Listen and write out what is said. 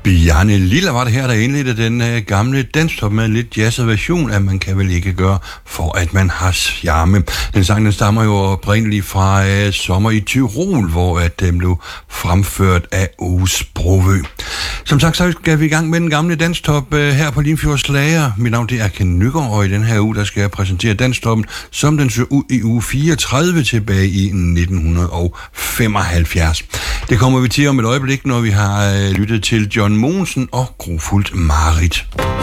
Bjarne Lilla var det her, der indledte den gamle danstop med en lidt jazzet version af Man kan vel ikke gøre, for at man har charme. Den sang, den stammer jo oprindeligt fra Sommer i Tyrol, hvor den blev fremført af Aage Sprogøe. Som sagt, så skal vi i gang med den gamle danstop her på Limfjords Slager. Mit navn det er Ken Nygaard, og i den her uge, der skal jeg præsentere danstoppen, som den så ud i uge 34 tilbage i 1975. Det kommer vi til om et øjeblik, når vi har lyttet til John Mogensen og Grufuldt Marit.